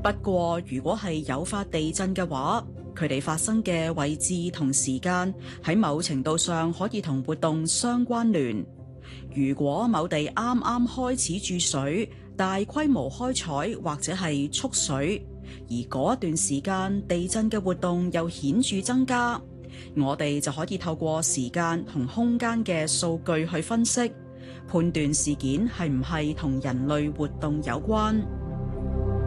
不過，如果係誘發地震嘅話，佢哋發生嘅位置同時間喺某程度上可以同活動相關聯。如果某地啱啱開始注水、大規模開採或者係蓄水，而嗰一段時間地震嘅活動又顯著增加，我哋就可以透過時間同空間嘅數據去分析，判斷事件係唔係同人類活動有關。